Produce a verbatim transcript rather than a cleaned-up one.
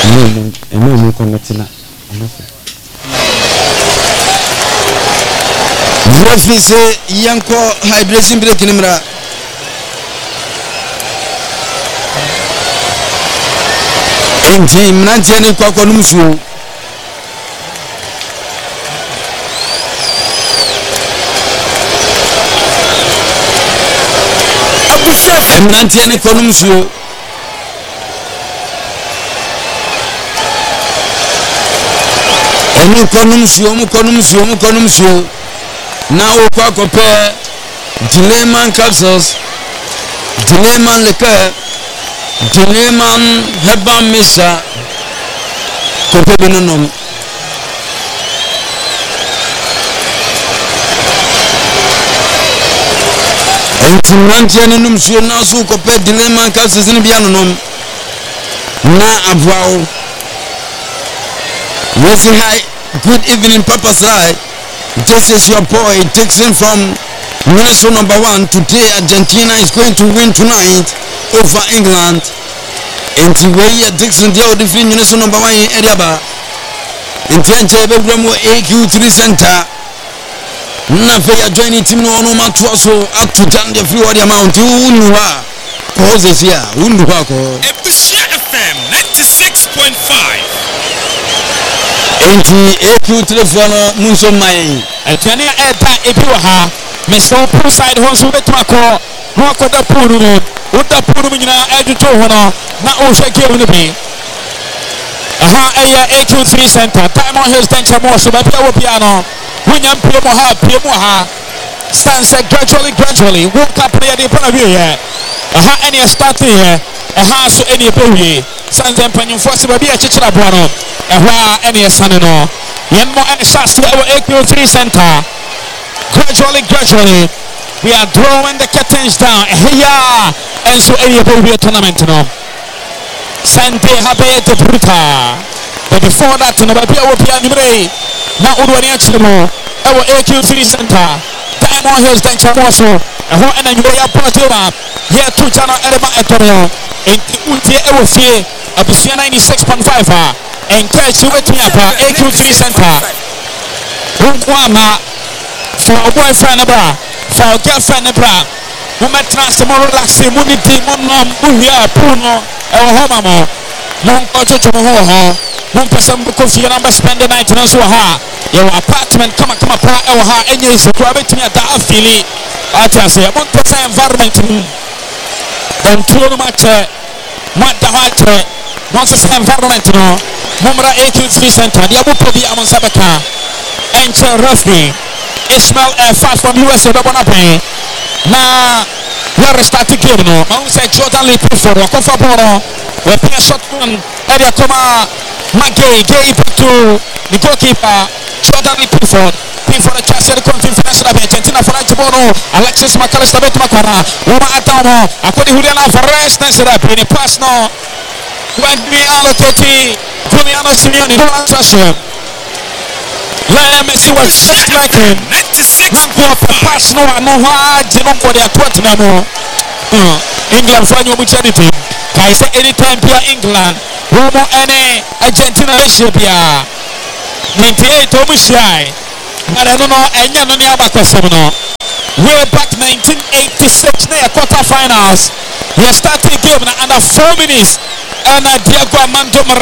no no no connecting referee say yanko hydration break nimra enti mnantie ne kwakọ numsuo mnantie ne kwakọ numsuo enu konum suo mu konum suo mu konum suo na o kwa kope Dileman capsules Dileman liqueur Dileman herbal mixture kope benonom enti mrantie ne num suo na so kope Dileman capsules ne bia nonom na aboawo yes hi. Good evening, Papa's Right. This is your boy Dixon from Minnesota number one. Today, Argentina is going to win tonight over England. And today, Dixon, the other thing, Minnesota number one in Ediaba. In Tianche, Bebramo A Q three Center. Nafaya joining team no no matter so up to down the free amount. Unua. Pause is here. Unua. Ebusia F M ninety-six point five. Enti A Q telephone munso mai etene eta ebiwa ha Mister Pool side ho so betwako ho akoda puru no uda puru nyina eduto ho no na o hwe game no bi aha eya A Q three Center time on his tension more so ba pia wo pia no wunyam pia mo ha pia mo ha stand set gradually gradually walk up there the pana wie here aha any starting here aha so any ebewie sanze mpanyimfo se ba bia chichira bo no ehwa any sane no yen mo any shots to our A Q three Center gradually gradually we are drawing the curtains down here and so any ebewie tournament no Sunday habe to bruta but before that no ba bia wo bia nimre na odwani achimo our A Q three Center time on hills then chamoso ehwa ena nyure ya portela here to channel elema etono enti untie ewo fie abusia ninety-six point five ha encourage with me about A Q three Center Unkwama for a boyfriend bra for a girlfriend bra woman transfer more relax immunity mom buhia puno ewo homa mo mon kocho chomo ho ho mon person ko fi number spend the night no so ha your apartment come come pa ewo ha enye so ko betimi ada afili ata say mon person environment and tuno ma che ma da ha che non so environment no Mumra A Q three Center dia bu probi amon sabaka enche referee Ismail uh, fast from U S A babona pe na we restart game no ma say Jordan Lee for ko fa boro we play shot one area koma Magay gay to the goalkeeper Jordan Lee Pickford Pickford a chance to continue finance na Argentina for Jibono Alexis McAllister bet makara uma atamo akodi Juliana Alvarez na sera pe pass no when we allocate Juliano Simeone don't answer let me see what's like him ninety-six pass no no ha jino ko dia twat na mo England fanyo mu charity kai say anytime pia England Romo ene Argentina Ethiopia ninety-eight o mu shai but no no enya no ne abakwasem no way back nineteen eighty-six na quarter finals we started game na under four minutes and Diego Armando